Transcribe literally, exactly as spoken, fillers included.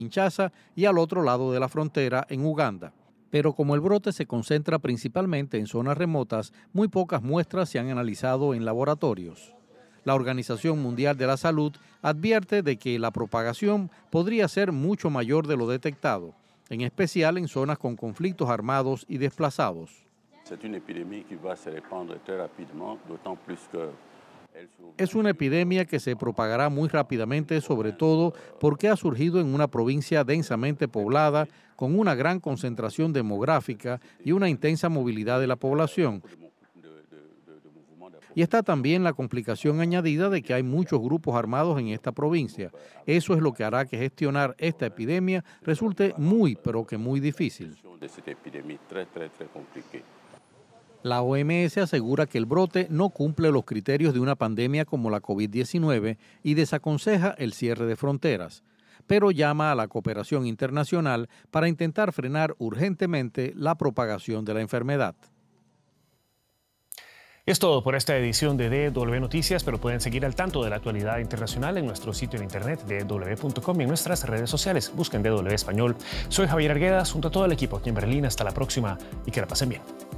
Kinshasa y al otro lado de la frontera, en Uganda. Pero como el brote se concentra principalmente en zonas remotas, muy pocas muestras se han analizado en laboratorios. La Organización Mundial de la Salud advierte de que la propagación podría ser mucho mayor de lo detectado, en especial en zonas con conflictos armados y desplazados. Es una epidemia que se propagará muy rápidamente, sobre todo porque ha surgido en una provincia densamente poblada, con una gran concentración demográfica y una intensa movilidad de la población. Y está también la complicación añadida de que hay muchos grupos armados en esta provincia. Eso es lo que hará que gestionar esta epidemia resulte muy, pero que muy difícil. La O M S asegura que el brote no cumple los criterios de una pandemia como la COVID diecinueve y desaconseja el cierre de fronteras, pero llama a la cooperación internacional para intentar frenar urgentemente la propagación de la enfermedad. Es todo por esta edición de D W Noticias, pero pueden seguir al tanto de la actualidad internacional en nuestro sitio en internet d w punto com y en nuestras redes sociales. Busquen D W Español. Soy Javier Arguedas, junto a todo el equipo aquí en Berlín. Hasta la próxima y que la pasen bien.